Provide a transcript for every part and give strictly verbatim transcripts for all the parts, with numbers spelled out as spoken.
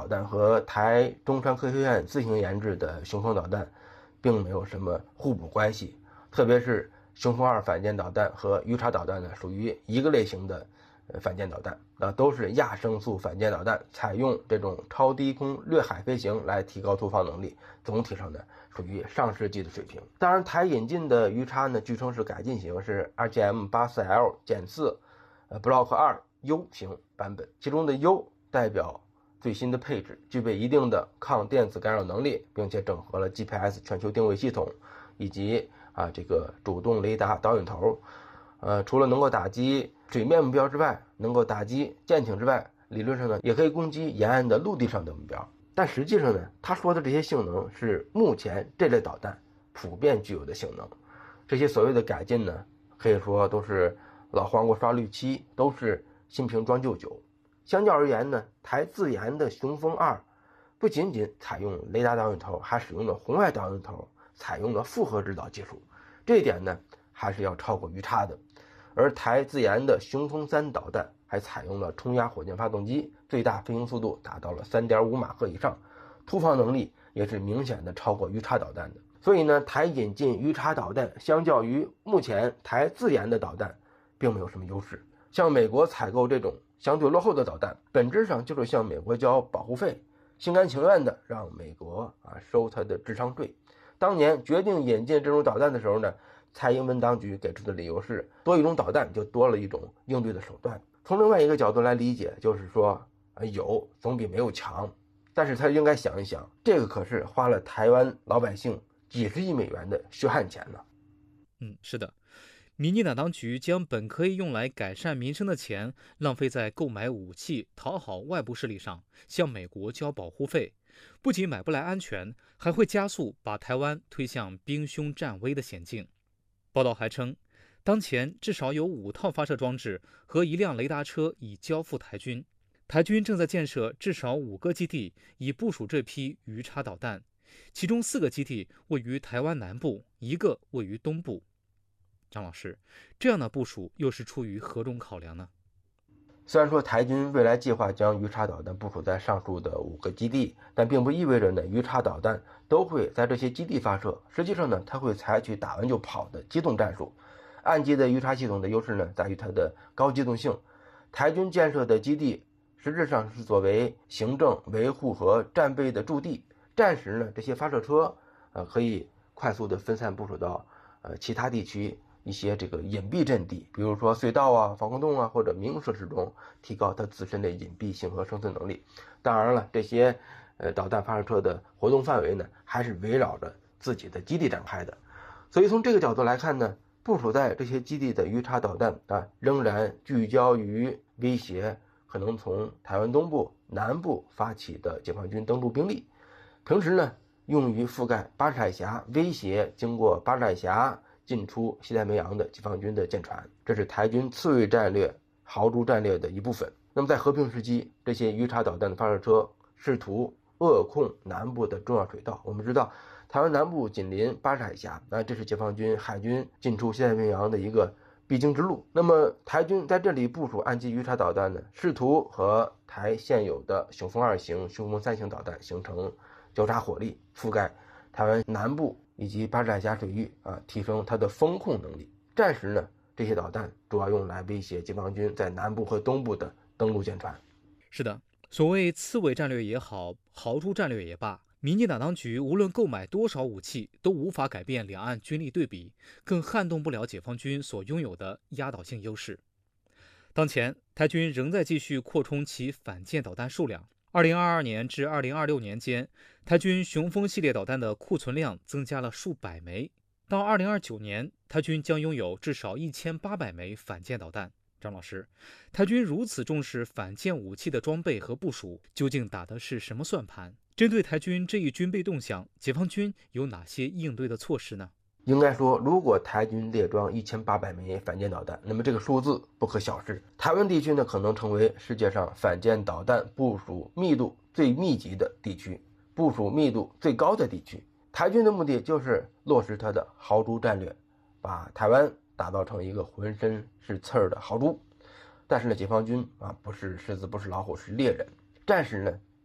导弹和台中川科学院自行研制的雄风导弹并没有什么互补关系，特别是雄风二反舰导弹和鱼叉导弹呢，属于一个类型的反舰导弹，啊，都是亚声速反舰导弹，采用这种超低空掠海飞行来提高突防能力，总体上呢属于上世纪的水平。当然，台引进的鱼叉呢，据称是改进型，是 R G M 八四 L 减四呃 Block 二 U 型版本，其中的 U 代表最新的配置，具备一定的抗电子干扰能力，并且整合了 G P S 全球定位系统以及啊这个主动雷达导引头。呃，除了能够打击水面目标之外，能够打击舰艇之外，理论上呢也可以攻击沿岸的陆地上的目标。但实际上呢，他说的这些性能是目前这类导弹普遍具有的性能。这些所谓的改进呢，可以说都是老黄瓜刷绿漆，都是新瓶装旧酒。相较而言呢，台自研的雄风二不仅仅采用雷达导引头，还使用了红外导引头，采用了复合制导技术，这一点呢还是要超过鱼叉的。而台自研的雄风三导弹还采用了冲压火箭发动机，最大飞行速度达到了 三点五马赫以上，突防能力也是明显的超过鱼叉导弹的。所以呢，台引进鱼叉导弹相较于目前台自研的导弹并没有什么优势。向美国采购这种相对落后的导弹，本质上就是向美国交保护费，心甘情愿的让美国啊收他的智商税。当年决定引进这种导弹的时候呢，蔡英文当局给出的理由是，多一种导弹就多了一种应对的手段。从另外一个角度来理解，就是说有总比没有强。但是他应该想一想，这个可是花了台湾老百姓几十亿美元的血汗钱呢。 嗯，是的，民进党当局将本可以用来改善民生的钱浪费在购买武器、讨好外部势力上，向美国交保护费，不仅买不来安全，还会加速把台湾推向兵凶战危的险境。报道还称，当前至少有五套发射装置和一辆雷达车已交付台军，台军正在建设至少五个基地，以部署这批鱼叉导弹，其中四个基地位于台湾南部，一个位于东部。张老师，这样的部署又是出于何种考量呢？ 虽然说台军未来计划将鱼叉导弹部署在上述的五个基地，但并不意味着呢鱼叉导弹都会在这些基地发射。实际上呢，它会采取打完就跑的机动战术。岸基的鱼叉系统的优势呢，在于它的高机动性。台军建设的基地实质上是作为行政维护和战备的驻地。战时呢，这些发射车呃可以快速的分散部署到呃其他地区一些这个隐蔽阵地，比如说隧道啊、防空洞啊或者民用设施中，提高它自身的隐蔽性和生存能力。当然了，这些呃导弹发射车的活动范围呢，还是围绕着自己的基地展开的。所以从这个角度来看呢，部署在这些基地的鱼叉导弹啊，仍然聚焦于威胁可能从台湾东部、南部发起的解放军登陆兵力。平时呢，用于覆盖巴士海峡，威胁经过巴士海峡进出西太平洋的解放军的舰船，这是台军刺猬战略、豪猪战略的一部分。那么在和平时期，这些鱼叉导弹的发射车试图扼控南部的重要水道。我们知道，台湾南部紧邻巴士海峡，那这是解放军海军进出西太平洋的一个必经之路。那么台军在这里部署岸基鱼叉导弹呢，试图和台现有的雄风二型、雄风三型导弹形成交叉火力，覆盖台湾南部以及巴士海峡水域啊，提升它的风控能力。战时呢，这些导弹主要用来威胁解放军在南部和东部的登陆舰船。 是的，所谓刺猬战略也好，豪猪战略也罢，民进党当局无论购买多少武器，都无法改变两岸军力对比，更撼动不了解放军所拥有的压倒性优势。当前，台军仍在继续扩充其反舰导弹数量。二零二二年至二零二六年间，台军雄风系列导弹的库存量增加了数百枚。到二零二九年，台军将拥有至少一千八百枚反舰导弹。张老师，台军如此重视反舰武器的装备和部署，究竟打的是什么算盘？针对台军这一军备动向，解放军有哪些应对的措施呢？ 应该说，如果台军列装一千八百枚反舰导弹，那么这个数字不可小视。台湾地区呢，可能成为世界上反舰导弹部署密度最密集的地区，部署密度最高的地区。台军的目的就是落实它的豪猪战略，把台湾打造成一个浑身是刺儿的豪猪。但是呢，解放军啊，不是狮子，不是老虎，是猎人。战时呢，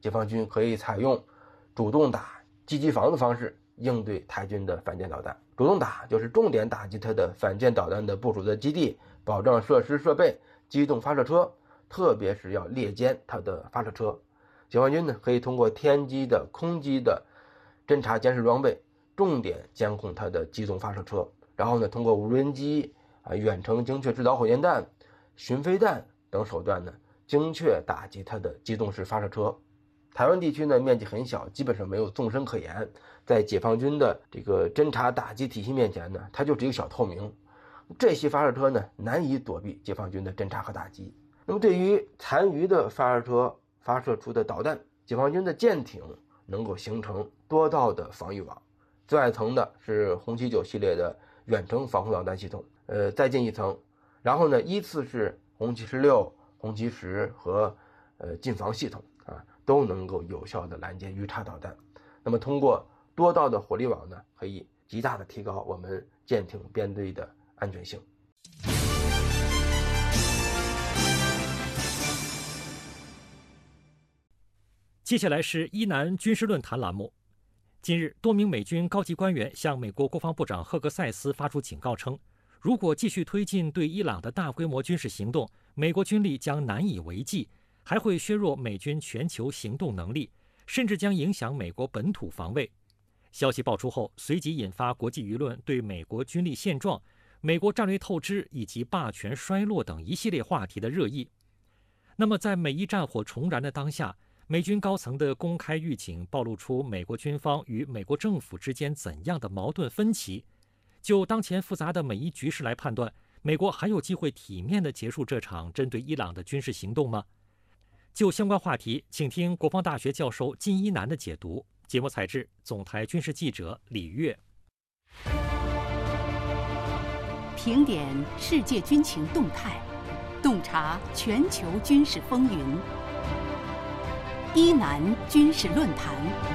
解放军可以采用主动打、积极防的方式应对台军的反舰导弹。主动打就是重点打击它的反舰导弹的部署的基地，保障设施设备，机动发射车，特别是要猎歼它的发射车。解放军呢可以通过天基的、空基的侦察监视装备，重点监控它的机动发射车，然后呢通过无人机啊、远程精确制导火箭弹、巡飞弹等手段呢，精确打击它的机动式发射车。台湾地区呢面积很小，基本上没有纵深可言，在解放军的这个侦察打击体系面前呢，它就是一个小透明。这些发射车呢难以躲避解放军的侦察和打击。那么对于残余的发射车发射出的导弹，解放军的舰艇能够形成多道的防御网。最外层的是红旗九系列的远程防空导弹系统，呃，再进一层，然后呢依次是红旗十六、红旗十和呃近防系统啊，都能够有效的拦截鱼叉导弹。那么通过多道的火力网呢，可以极大的提高我们舰艇编队的安全性。 接下来是伊南军事论坛栏目。近日，多名美军高级官员向美国国防部长赫格塞斯发出警告称，如果继续推进对伊朗的大规模军事行动，美国军力将难以为继，还会削弱美军全球行动能力，甚至将影响美国本土防卫。消息爆出后，随即引发国际舆论对美国军力现状、美国战略透支以及霸权衰落等一系列话题的热议。那么，在美伊战火重燃的当下，美军高层的公开预警暴露出美国军方与美国政府之间怎样的矛盾分歧？就当前复杂的美伊局势来判断，美国还有机会体面地结束这场针对伊朗的军事行动吗？就相关话题，请听国防大学教授金一南的解读。节目采制总台军事记者李月。 评点世界军情动态，洞察全球军事风云。伊南军事论坛。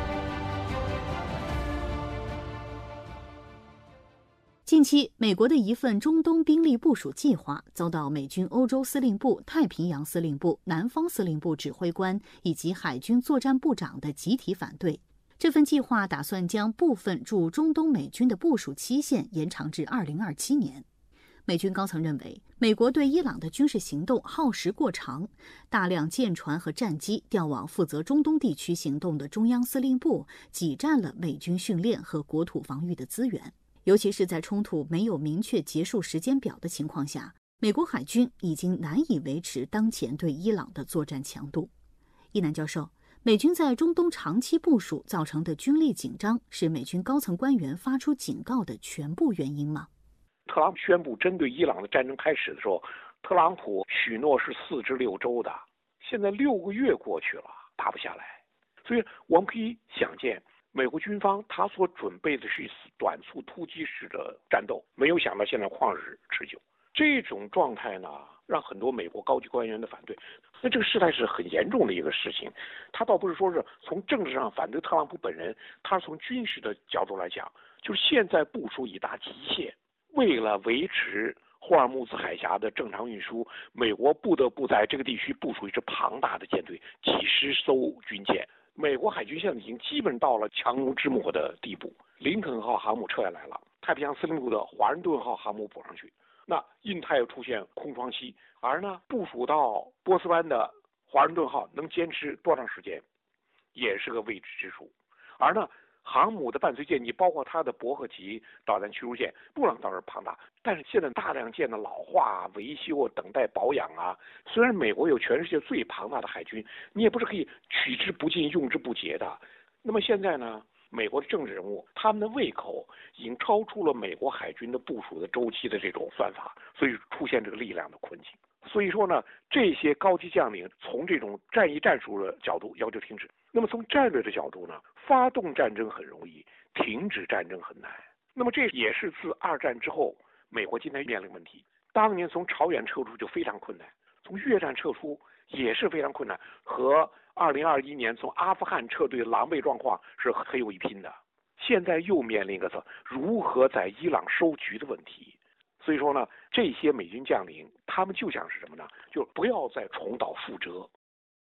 近期，美国的一份中东兵力部署计划遭到美军欧洲司令部、太平洋司令部、南方司令部指挥官以及海军作战部长的集体反对。这份计划打算将部分驻中东美军的部署期限延长至二零二七年。美军高层认为，美国对伊朗的军事行动耗时过长，大量舰船和战机调往负责中东地区行动的中央司令部，挤占了美军训练和国土防御的资源。尤其是在冲突没有明确结束时间表的情况下，美国海军已经难以维持当前对伊朗的作战强度。伊南教授，美军在中东长期部署造成的军力紧张，是美军高层官员发出警告的全部原因吗？ 特朗普宣布针对伊朗的战争开始的时候，特朗普许诺是四至六周的，现在六个月过去了，打不下来。所以我们可以想见，美国军方他所准备的是短促突击式的战斗，没有想到现在旷日持久。这种状态呢，让很多美国高级官员的反对。那这个事态是很严重的一个事情，他倒不是说是从政治上反对特朗普本人，他是从军事的角度来讲，就是现在部署已达极限。为了维持霍尔木兹海峡的正常运输，美国不得不在这个地区部署一支庞大的舰队，几十艘军舰。美国海军现在已经基本到了强弩之末的地步。林肯号航母撤下来了，太平洋司令部的华盛顿号航母补上去，那印太又出现空窗期，而呢部署到波斯湾的华盛顿号能坚持多长时间，也是个未知之数。而呢航母的伴随舰机，包括它的伯克级导弹驱逐舰，数量倒是庞大，但是现在大量舰的老化、维修、等待保养啊。虽然美国有全世界最庞大的海军，你也不是可以取之不尽、用之不竭的。那么现在呢，美国的政治人物他们的胃口已经超出了美国海军的部署的周期的这种算法，所以出现这个力量的困境。所以说呢，这些高级将领从这种战役战术的角度要求停止。那么从战略的角度呢，发动战争很容易，停止战争很难。那么这也是自二战之后美国今天面临问题。当年从朝鲜撤出就非常困难，从越战撤出也是非常困难，和二零二一年从阿富汗撤退的狼狈状况是很有一拼的。现在又面临一个如何在伊朗收局的问题。所以说呢，这些美军将领他们就像是什么呢？就不要再重蹈覆辙。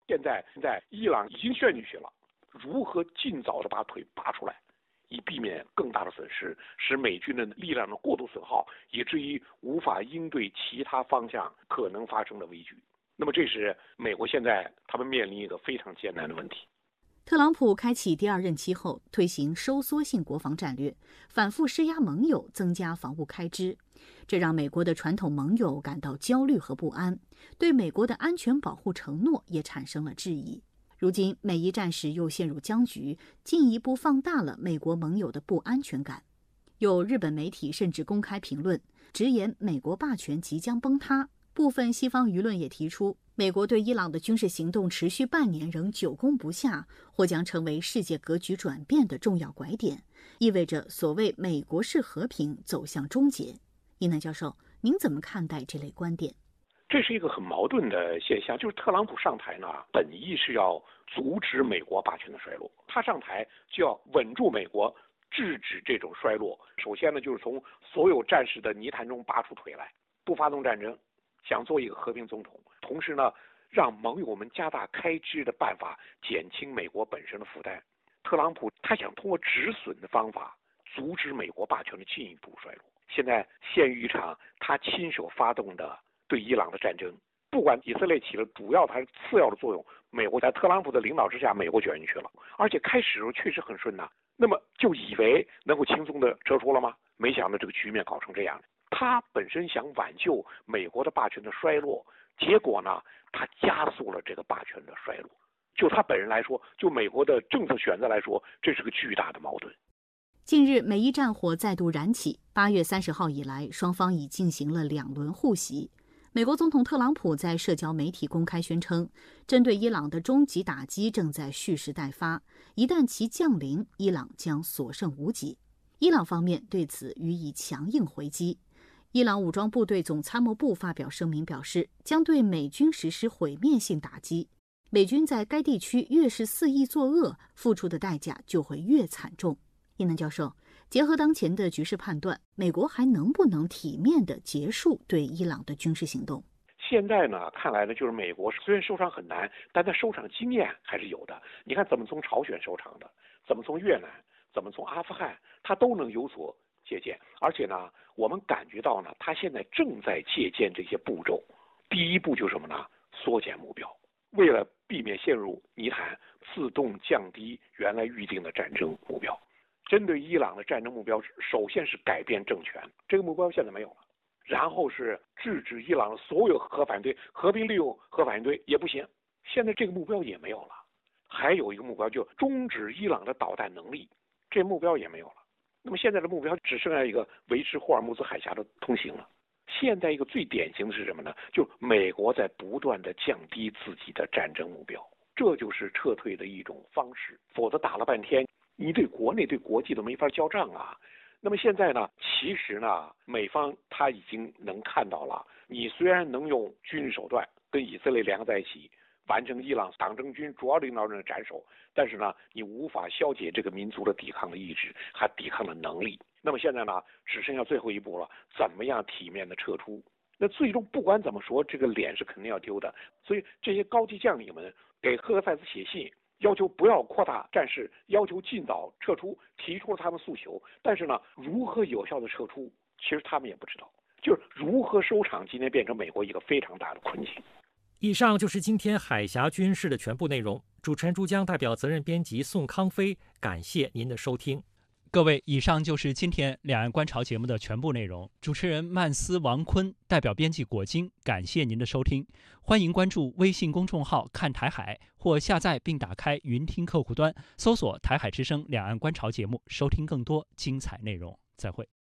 现在现在伊朗已经陷进去了，如何尽早的把腿拔出来，以避免更大的损失，使美军的力量的过度损耗，以至于无法应对其他方向可能发生的危局。那么这是美国现在他们面临一个非常艰难的问题。 特朗普开启第二任期后，推行收缩性国防战略，反复施压盟友增加防务开支，这让美国的传统盟友感到焦虑和不安，对美国的安全保护承诺也产生了质疑。如今美伊战事又陷入僵局，进一步放大了美国盟友的不安全感。有日本媒体甚至公开评论，直言美国霸权即将崩塌。部分西方舆论也提出，美国对伊朗的军事行动持续半年仍久攻不下，或将成为世界格局转变的重要拐点，意味着所谓美国式和平走向终结。伊南教授，您怎么看待这类观点？ 这是一个很矛盾的现象，就是特朗普上台呢，本意是要阻止美国霸权的衰落，他上台就要稳住美国，制止这种衰落。首先呢，就是从所有战事的泥潭中拔出腿来，不发动战争，想做一个和平总统，同时呢，让盟友们加大开支的办法，减轻美国本身的负担。特朗普他想通过止损的方法，阻止美国霸权的进一步衰落。现在陷于一场他亲手发动的对伊朗的战争，不管以色列起了主要还是次要的作用，美国在特朗普的领导之下，美国卷进去了，而且开始的时候确实很顺呐，那么就以为能够轻松的撤出了吗？没想到这个局面搞成这样。他本身想挽救美国的霸权的衰落，结果呢，他加速了这个霸权的衰落。就他本人来说，就美国的政策选择来说，这是个巨大的矛盾。 近日，美伊战火再度燃起。八月三十号以来，双方已进行了两轮互袭。美国总统特朗普在社交媒体公开宣称，针对伊朗的终极打击正在蓄势待发，一旦其降临，伊朗将所剩无几。伊朗方面对此予以强硬回击。伊朗武装部队总参谋部发表声明表示，将对美军实施毁灭性打击。美军在该地区越是肆意作恶，付出的代价就会越惨重。伊南教授，结合当前的局势判断，美国还能不能体面地结束对伊朗的军事行动？ 现在呢，看来呢，就是美国虽然收场很难，但它收场经验还是有的。你看怎么从朝鲜收场的，怎么从越南，怎么从阿富汗，它都能有所借鉴。而且呢，我们感觉到呢，它现在正在借鉴这些步骤。第一步就是什么呢？缩减目标，为了避免陷入泥潭，自动降低原来预定的战争目标。针对伊朗的战争目标，首先是改变政权，这个目标现在没有了。然后是制止伊朗的所有核反对，和平利用核反对也不行，现在这个目标也没有了。还有一个目标，就终止伊朗的导弹能力，这目标也没有了。那么现在的目标只剩下一个维持霍尔木兹海峡的通行了。现在一个最典型的是什么呢？就美国在不断的降低自己的战争目标，这就是撤退的一种方式。否则打了半天，你对国内对国际都没法交账啊。那么现在呢，其实呢，美方他已经能看到了，你虽然能用军事手段跟以色列联合在一起，完成伊朗党政军主要领导人的斩首，但是呢，你无法消解这个民族的抵抗的意志，还抵抗的能力。那么现在呢，只剩下最后一步了，怎么样体面的撤出？那最终不管怎么说，这个脸是肯定要丢的。所以这些高级将领们给赫克塞斯写信，要求不要扩大战事，要求尽早撤出，提出了他们诉求。但是呢，如何有效的撤出，其实他们也不知道。就是如何收场，今天变成美国一个非常大的困境。 以上就是今天海峡军事的全部内容。主持人朱江代表责任编辑宋康飞，感谢您的收听。 各位，以上就是今天两岸观潮节目的全部内容。主持人曼斯、王坤，代表编辑果金，感谢您的收听。欢迎关注微信公众号“看台海”，或下载并打开云听客户端，搜索“台海之声”两岸观潮节目，收听更多精彩内容。再会。